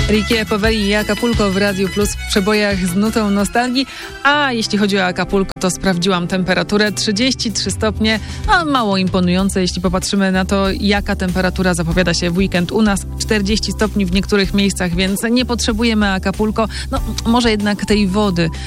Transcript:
Ricky Poveri i Acapulco w Radiu Plus w przebojach z nutą nostalgii. A jeśli chodzi o Acapulco, to sprawdziłam temperaturę 33 stopnie, a mało imponujące, jeśli popatrzymy na to, jaka temperatura zapowiada się w weekend u nas. 40 stopni w niektórych miejscach, więc nie potrzebujemy Acapulco. No, może jednak tej wody